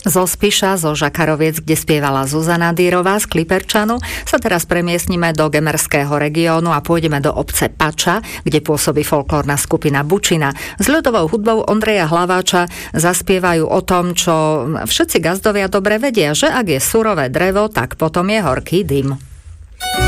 Zo Spiša, zo Žakaroviec, kde spievala Zuzana Dýrová z Kliperčanu, sa teraz premiestnime do Gemerského regiónu a pôjdeme do obce Pača, kde pôsobí folklórna skupina Bučina. S ľudovou hudbou Ondreja Hlaváča zaspievajú o tom, čo všetci gazdovia dobre vedia, že ak je surové drevo, tak potom je horký dym.